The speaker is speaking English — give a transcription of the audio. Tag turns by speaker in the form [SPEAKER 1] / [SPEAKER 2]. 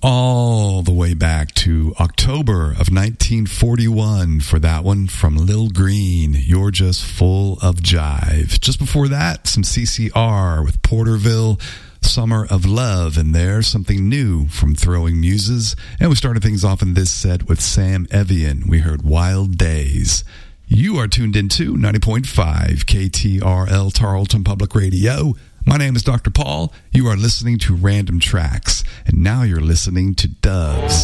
[SPEAKER 1] all the way back to October of 1941 for that one from Lil Green, You're Just Full of Jive. Just before that, some CCR with Porterville, Summer of Love, and there's something new from Throwing Muses. And we started things off in this set with Sam Evian. We heard Wild Days. You are tuned into 90.5 KTRL Tarleton Public Radio. My name is Dr. Paul. You are listening to Random Tracks, and now you're listening to Doves.